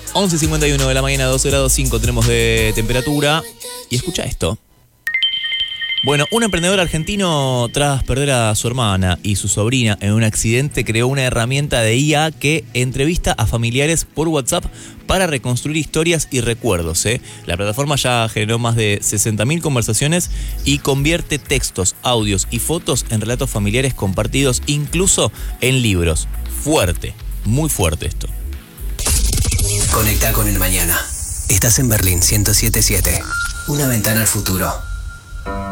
11:51 de la mañana, 12 grados 5 tenemos de temperatura. Y escucha esto. Bueno, un emprendedor argentino, tras perder a su hermana y su sobrina en un accidente, creó una herramienta de IA que entrevista a familiares por WhatsApp para reconstruir historias y recuerdos. La plataforma ya generó más de 60.000 conversaciones y convierte textos, audios y fotos en relatos familiares compartidos, incluso en libros. Fuerte, muy fuerte esto. Conecta con el mañana. Estás en Berlín 107.7. Una ventana al futuro.